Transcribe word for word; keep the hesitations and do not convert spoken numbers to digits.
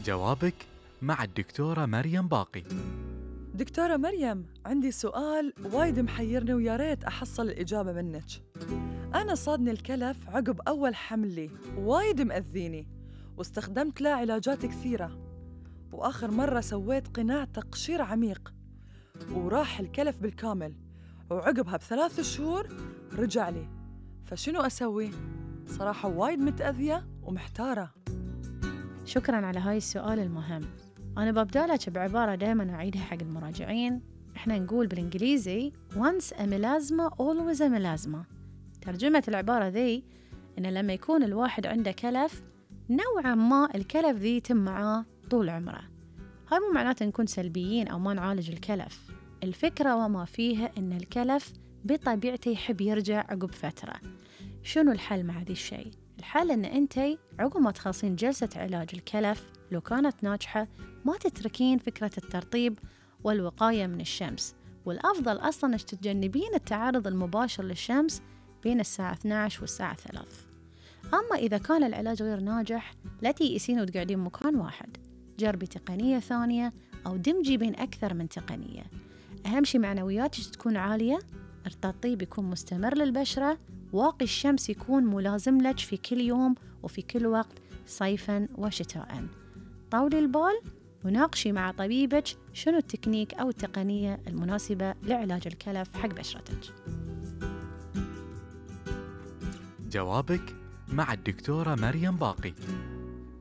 جوابك مع الدكتورة مريم باقي. دكتورة مريم، عندي سؤال وايد محيرني ويا ريت أحصل الإجابة منك. أنا صادني الكلف عقب أول حمل لي، وايد مأذيني واستخدمت له علاجات كثيرة، وآخر مرة سويت قناع تقشير عميق وراح الكلف بالكامل، وعقبها بثلاث شهور رجع لي، فشنو أسوي؟ صراحة وايد متأذية ومحتارة. شكراً على هاي السؤال المهم. أنا ببدأ لك بعبارة دائماً أعيدها حق المراجعين. إحنا نقول بالإنجليزي once a melasma always a melasma. ترجمة العبارة ذي إن لما يكون الواحد عنده كلف نوعاً ما الكلف ذي يتم معاه طول عمره. هاي مو معناته نكون سلبيين أو ما نعالج الكلف. الفكرة وما فيها إن الكلف بطبيعته يحب يرجع عقب فترة. شنو الحل مع ذي الشيء؟ الحل إن أنتي عقب ما تخلصين جلسة علاج الكلف لو كانت ناجحة ما تتركين فكرة الترطيب والوقاية من الشمس، والأفضل أصلاً إنك تتجنبين التعرض المباشر للشمس بين الساعة اثنتي عشرة والساعة ثلاثة. أما إذا كان العلاج غير ناجح لا تيئسين وتقعدين مكان واحد، جربي تقنية ثانية أو دمجي بين أكثر من تقنية. أهم شي معنوياتك تكون عالية، الترطيب يكون مستمر للبشرة، واقي الشمس يكون ملازم لك في كل يوم وفي كل وقت صيفاً وشتاءً. طولي البال وناقشي مع طبيبك شنو التكنيك أو التقنية المناسبة لعلاج الكلف حق بشرتك. جوابك مع الدكتورة مريم باقي.